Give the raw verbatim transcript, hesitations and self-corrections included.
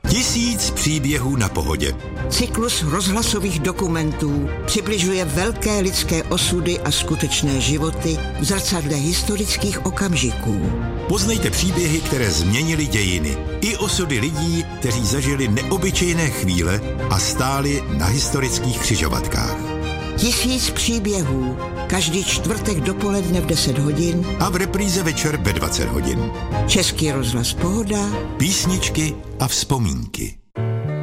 Tisíc příběhů na Pohodě. Cyklus rozhlasových dokumentů přibližuje velké lidské osudy a skutečné životy v zrcadle historických okamžiků. Poznejte příběhy, které změnily dějiny. I osudy lidí, kteří zažili neobyčejné chvíle a stáli na historických křižovatkách. Tisíc příběhů. Každý čtvrtek dopoledne v deset hodin. A v repríze večer ve dvacet hodin. Český rozhlas Pohoda. Písničky a vzpomínky.